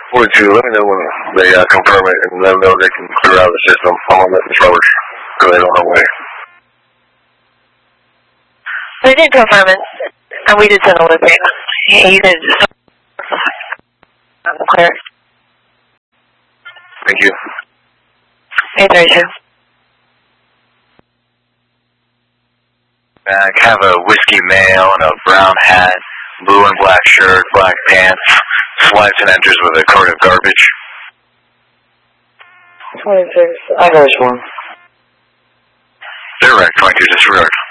42, let me know when they confirm it and let them know they can clear out of the system. I'm on that charge. Go ahead on our way. They did confirm it, and we did send a little bit. He did. I'm clear. Thank you. 832. I have a whiskey male in a brown hat, blue and black shirt, black pants, swipes and enters with a cart of garbage. 26, I got one. Direct 22, disregard.